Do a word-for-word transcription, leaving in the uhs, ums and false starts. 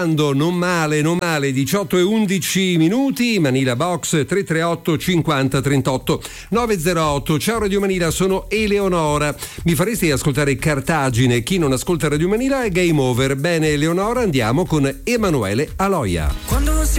Non male, non male, diciotto e undici minuti, Manila Box tre tre otto cinquanta trentotto nove zero otto. Ciao Radio Manila, sono Eleonora. Mi faresti ascoltare Cartagine? Chi non ascolta Radio Manila è game over. Bene Eleonora, andiamo con Emanuele Aloia. Quando